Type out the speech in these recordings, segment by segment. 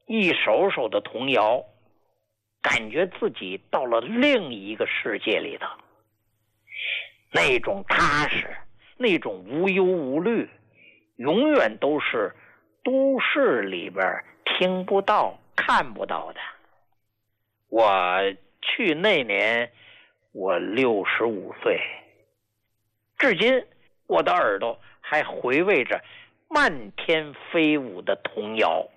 一首首的童谣，感觉自己到了另一个世界里头，那种踏实，那种无忧无虑，永远都是都市里边听不到看不到的。我去那年我65岁，至今我的耳朵还回味着漫天飞舞的童谣。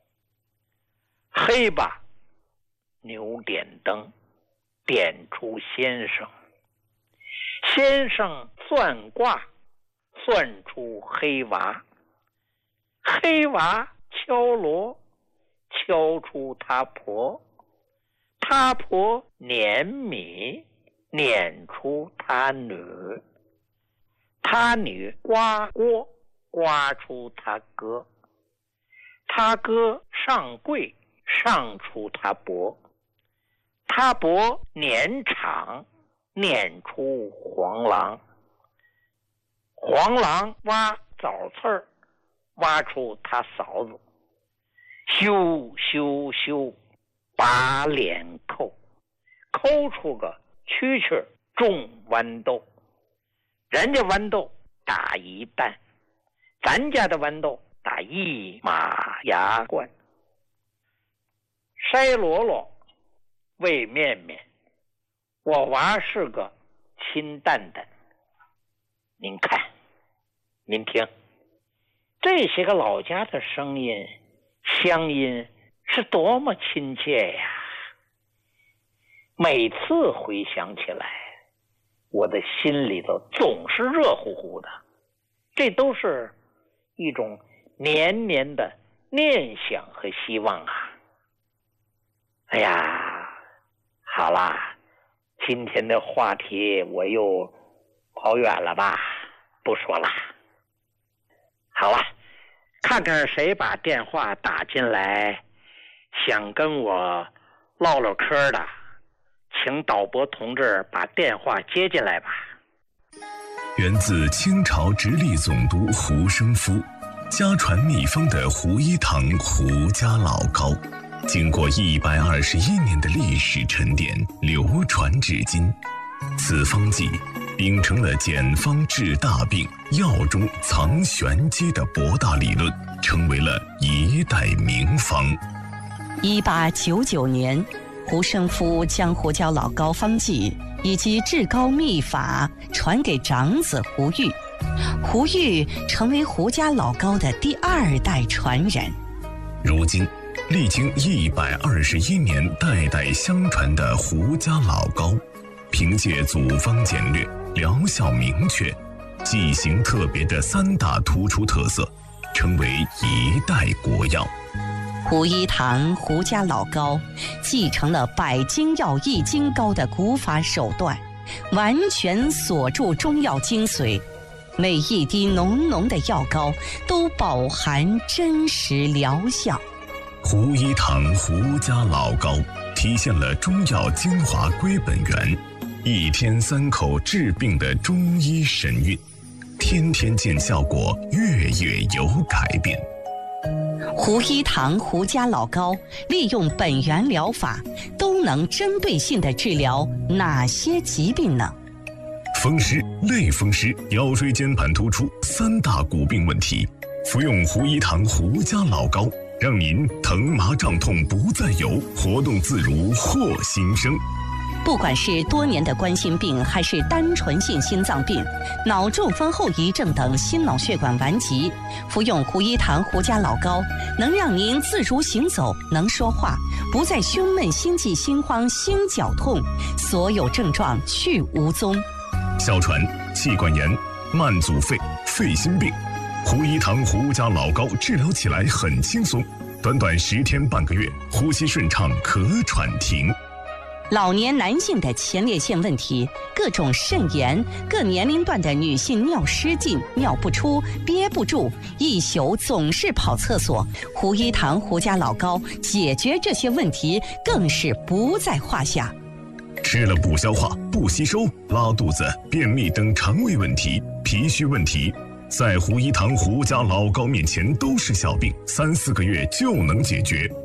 黑吧，牛点灯，点出先生，先生算卦，算出黑娃，黑娃敲锣，敲出他婆，他婆碾米，碾出他女，他女刮锅，刮出他哥，他哥上柜，上出他伯，他伯撵场，撵出黄狼，黄狼挖枣刺儿，挖出他嫂子，羞羞羞，把脸抠，抠出个蛐蛐种豌豆，人家豌豆打一担，咱家的豌豆打一马牙罐。筛箩箩，喂面面，我娃是个亲蛋蛋。您看，您听，这些个老家的声音乡音是多么亲切呀！每次回想起来，我的心里头总是热乎乎的，这都是一种年年的念想和希望啊！哎呀，好啦，今天的话题我又跑远了吧，不说了。好了，看看谁把电话打进来，想跟我唠唠嗑的，请导播同志把电话接进来吧。 源自清朝直隶总督胡生夫，家传秘方的胡一堂胡家老膏，经过121年的历史沉淀，流传至今。此方剂秉承了简方治大病、药中藏玄机的博大理论，成为了一代名方。 1899年，胡生夫将胡椒老膏方剂以及治膏秘法传给长子胡玉，胡玉成为胡家老膏的第2代传人。 如今历经121年代代相传的胡家老膏，凭借组方简略、疗效明确、剂型特别的3大突出特色，成为一代国药。 胡一堂胡家老膏继承了百金药易筋膏的古法手段，完全锁住中药精髓，每一滴浓浓的药膏都饱含真实疗效。 胡一堂胡家老膏体现了中药精华归本源，1天3口治病的中医神韵，天天见效果，月月有改变。 胡一堂胡家老膏利用本源疗法，都能针对性地治疗哪些疾病呢？ 风湿、类风湿、腰椎间盘突出3大骨病问题，服用胡一堂胡家老膏，让您疼麻胀痛不再有，活动自如获新生。 不管是多年的冠心病，还是单纯性心脏病、脑中风后遗症等心脑血管顽疾，服用胡一堂胡家老膏，能让您自如行走，能说话，不再胸闷、心悸、心慌、心绞痛，所有症状去无踪。 哮喘、气管炎、慢阻肺、肺心病，胡一堂胡家老膏治疗起来很轻松，短短10天半个月，呼吸顺畅，咳喘停。 老年男性的前列腺问题，各种肾炎，各年龄段的女性尿失禁、尿不出、憋不住，一宿总是跑厕所，胡一堂胡家老膏解决这些问题更是不在话下。 吃了不消化、不吸收、拉肚子、便秘等肠胃问题、脾虚问题，在胡一堂胡家老膏面前都是小病，3、4个月就能解决。